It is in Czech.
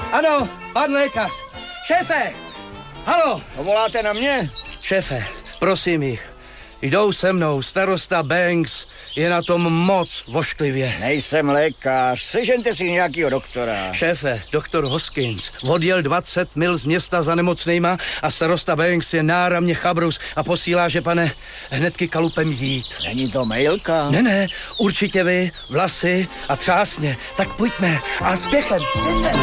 Ano, pan lékař. Šéfe! Halo! Voláte na mě? Šéfe, prosím jich. Jdou se mnou, starosta Banks je na tom moc vošklivě. Nejsem lékař, sežente si nějakýho doktora. Šéfe, doktor Hoskins odjel 20 mil z města za nemocnejma a starosta Banks je náramně chabrus a posílá, že pane, hnedky kalupem jít. Není to mailka? Ne, určitě vy, vlasy a třásně. Tak pojďme a spěchem.